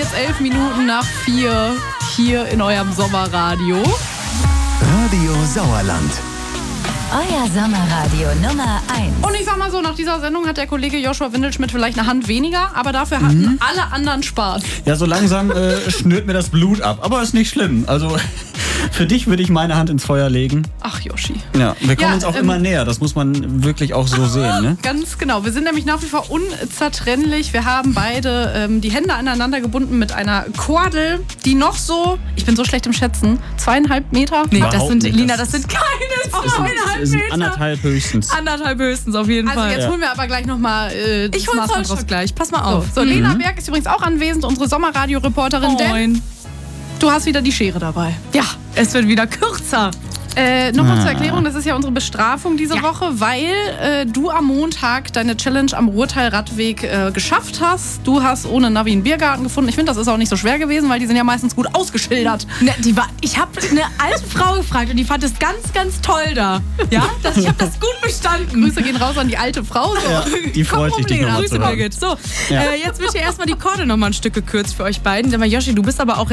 jetzt 11 Minuten nach 4 hier in eurem Sommerradio. Radio Sauerland. Euer Sommerradio Nummer 1. Und ich sag mal so, nach dieser Sendung hat der Kollege Joshua Windelschmidt vielleicht eine Hand weniger, aber dafür hatten alle anderen Spaß. Ja, so langsam schnürt mir das Blut ab. Aber ist nicht schlimm. Also für dich würde ich meine Hand ins Feuer legen. Ach, Yoshi. Ja, wir kommen uns auch immer näher. Das muss man wirklich auch so sehen, ne? Ganz genau. Wir sind nämlich nach wie vor unzertrennlich. Wir haben beide die Hände aneinander gebunden mit einer Kordel, die noch so, ich bin so schlecht im Schätzen, 2,5 Meter? Nee, Überhaupt das sind, nicht. Lina, das sind keine 2,5 Das sind Meter. 1,5 höchstens. 1,5 höchstens auf jeden Also Fall. jetzt holen wir aber gleich nochmal Ich hol Zollstock gleich. Pass mal auf. So, Lena Berg ist übrigens auch anwesend, unsere Sommerradio-Reporterin, denn Moin. du hast wieder die Schere dabei. Ja, es wird wieder kürzer. Nochmal zur Erklärung, das ist ja unsere Bestrafung diese Woche, weil du am Montag deine Challenge am Ruhrtal-Radweg geschafft hast. Du hast ohne Navi einen Biergarten gefunden. Ich finde, das ist auch nicht so schwer gewesen, weil die sind ja meistens gut ausgeschildert. Ne, ich habe eine alte Frau gefragt und die fand es ganz, ganz toll da. Ja, ich habe das gut bestanden. Grüße gehen raus an die alte Frau. So. Ja, die freut sich, dich nochmal Grüße, zu hören. Birgit. So, Ja. jetzt wird hier erstmal die Korde nochmal ein Stück gekürzt für euch beiden. Sag mal, Yoshi, du bist aber auch